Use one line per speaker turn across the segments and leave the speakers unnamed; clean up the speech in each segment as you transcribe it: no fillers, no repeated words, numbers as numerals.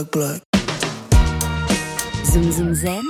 Zoom Zoom Zen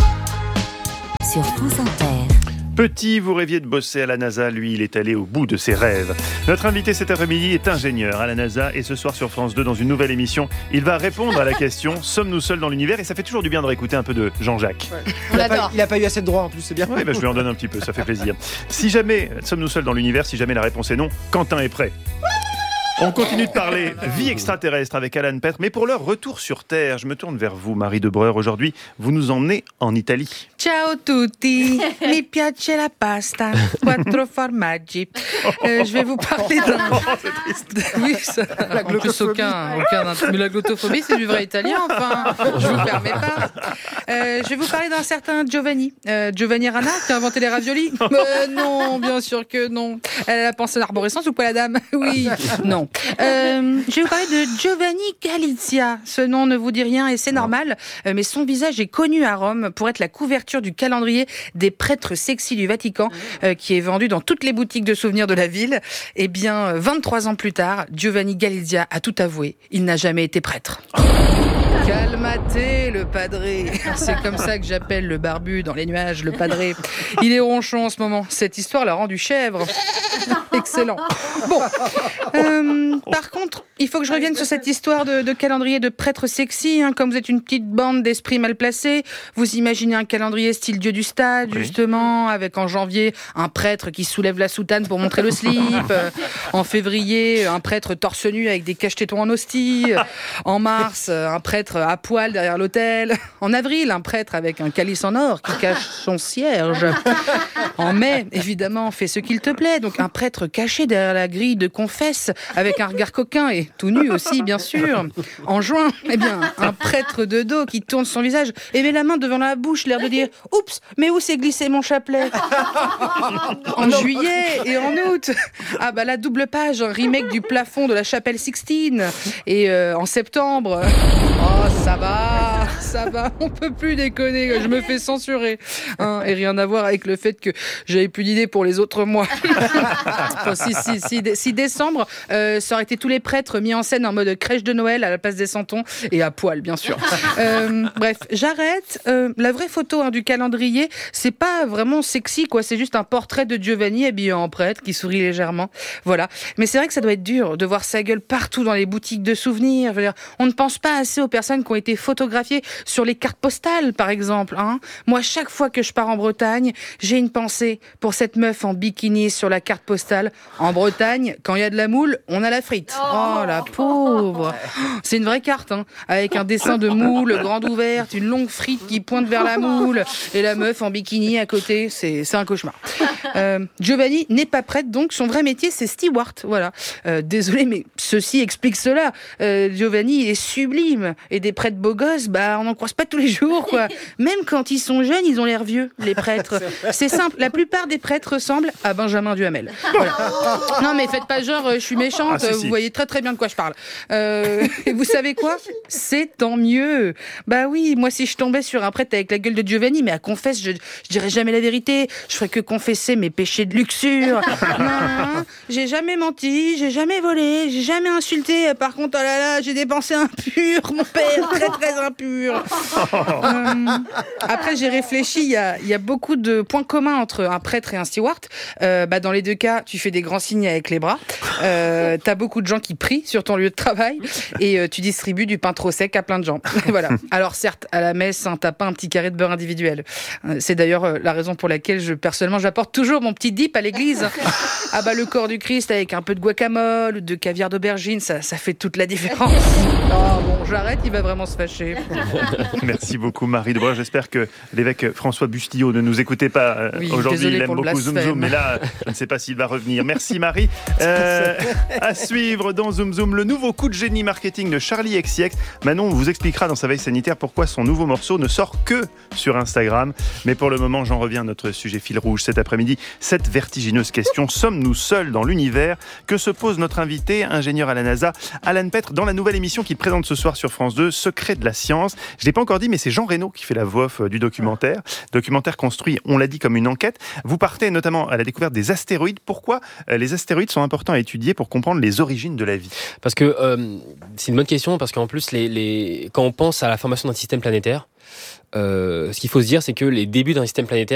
sur France Inter.
Petit, vous rêviez de bosser à la NASA, lui, il est allé au bout de ses rêves. Notre invité cet après-midi est ingénieur à la NASA et ce soir sur France 2, dans une nouvelle émission, il va répondre à la question « Sommes-nous seuls dans l'univers ?» Et ça fait toujours du bien de réécouter un peu de Jean-Jacques.
Ouais. Il n'a pas eu assez de droits en plus, c'est bien.
Oui, je lui en donne un petit peu, ça fait plaisir. Si jamais sommes-nous seuls dans l'univers, si jamais la réponse est non, Quentin est prêt. On continue de parler vie extraterrestre avec Alan Petre, mais pour leur retour sur Terre, je me tourne vers vous, Marie de Breur. Aujourd'hui, vous nous emmenez en Italie.
Ciao tutti, mi piace la pasta, quattro formaggi. Je vais vous parler d'un...
C'est triste.
Oui, ça...
La glottophobie.
Mais la glottophobie, c'est du vrai italien, enfin. Je vous permets pas. Je vais vous parler d'un certain Giovanni. Giovanni Rana, qui a inventé les raviolis. Non, bien sûr que non. Elle a pensé à l'arborescence ou pas, la dame? Oui, non. Je vais vous parler de Giovanni Galizia. Ce nom ne vous dit rien et c'est normal, mais son visage est connu à Rome pour être la couverture du calendrier des prêtres sexy du Vatican, qui est vendu dans toutes les boutiques de souvenirs de la ville. Eh bien, 23 ans plus tard, Giovanni Galizia a tout avoué. Il n'a jamais été prêtre. Calmate, le padré. C'est comme ça que j'appelle le barbu dans les nuages, le padré. Il est ronchon en ce moment. Cette histoire l'a rendu chèvre. Excellent. Bon. Par contre, il faut que je revienne sur cette histoire de calendrier de prêtres sexy. Comme vous êtes une petite bande d'esprits mal placés, vous imaginez un calendrier style Dieu du stade, justement, avec en janvier un prêtre qui soulève la soutane pour montrer le slip. En février, un prêtre torse nu avec des cache-tétons en hostie. En mars, un prêtre à poil derrière l'autel. En avril, un prêtre avec un calice en or qui cache son cierge. En mai, évidemment, fais ce qu'il te plaît. Donc un prêtre caché derrière la grille de confesse avec un regard coquin et tout nu aussi, bien sûr. En juin, eh bien, un prêtre de dos qui tourne son visage et met la main devant la bouche, l'air de dire « Oups, mais où s'est glissé mon chapelet ?» En juillet et en août, la double page, un remake du plafond de la chapelle Sixtine. Et en septembre, oh ça va, on peut plus déconner, je me fais censurer. Et rien à voir avec le fait que j'avais plus d'idées pour les autres mois. Enfin, si décembre, ça aurait été tous les prêtres mis en scène en mode crèche de Noël à la place des santons et à poil, bien sûr. Bref, j'arrête. La vraie photo du calendrier, c'est pas vraiment sexy, quoi. C'est juste un portrait de Giovanni habillé en prêtre qui sourit légèrement. Voilà. Mais c'est vrai que ça doit être dur de voir sa gueule partout dans les boutiques de souvenirs. Je veux dire, on ne pense pas assez aux personnes qui ont été photographiées sur les cartes postales, par exemple. Moi, chaque fois que je pars en Bretagne, j'ai une pensée pour cette meuf en bikini sur la carte postale. En Bretagne, quand il y a de la moule, on a la frite. Oh, la pauvre. C'est une vraie carte, avec un dessin de moule grande ouverte, une longue frite qui pointe vers la moule, et la meuf en bikini à côté. C'est un cauchemar. Giovanni n'est pas prêtre, donc son vrai métier, c'est steward. Voilà. Désolé, mais ceci explique cela. Giovanni, il est sublime. Et des prêtres beaux gosses, on n'en croise pas tous les jours, quoi. Même quand ils sont jeunes, ils ont l'air vieux, les prêtres. C'est simple, la plupart des prêtres ressemblent à Benjamin Duhamel. Voilà. Non, mais faites pas genre, je suis méchante, vous voyez très très bien de quoi je parle. Et vous savez quoi ? C'est tant mieux. Bah oui, moi si je tombais sur un prêtre avec la gueule de Giovanni, mais à confesse, je dirais jamais la vérité. Je ferais que confesser mes péchés de luxure. Non, j'ai jamais menti, j'ai jamais volé, j'ai jamais insulté. Par contre, oh là là, j'ai des pensées impures, mon père, très très impures. Après, j'ai réfléchi, il y a beaucoup de points communs entre un prêtre et un steward. Dans les deux cas, tu fais des grands signes avec les bras. T'as beaucoup de gens qui prient sur ton lieu de travail et tu distribues du pain trop sec à plein de gens. Voilà. Alors certes, à la messe, t'as pas un petit carré de beurre individuel. C'est d'ailleurs la raison pour laquelle personnellement, j'apporte toujours mon petit dip à l'église. Le corps du Christ avec un peu de guacamole ou de caviar d'aubergine, ça fait toute la différence. J'arrête, il va vraiment se fâcher.
Merci beaucoup Marie de Breur. J'espère que l'évêque François Bustillo ne nous écoutait pas aujourd'hui. Il aime beaucoup Zoom Zoom, mais là, je ne sais pas s'il va revenir. Merci Marie. À suivre dans Zoom Zoom, le nouveau coup de génie marketing de Charli XCX. Manon vous expliquera dans sa veille sanitaire pourquoi son nouveau morceau ne sort que sur Instagram. Mais pour le moment, j'en reviens à notre sujet fil rouge cet après-midi. Cette vertigineuse question, sommes-nous seuls dans l'univers ? Que se pose notre invité, ingénieur à la NASA, Alan Petre, dans la nouvelle émission qu'il présente ce soir sur France 2, Secret de la science. Je ne l'ai pas encore dit, mais c'est Jean Reno qui fait la voix off du documentaire. Documentaire construit, on l'a dit, comme une enquête. Vous partez notamment à la découverte des astéroïdes. Pourquoi les astéroïdes sont importants à étudier pour comprendre les origines de la vie?
Parce que c'est une bonne question, parce qu'en plus, quand on pense à la formation d'un système planétaire, ce qu'il faut se dire, c'est que les débuts d'un système planétaire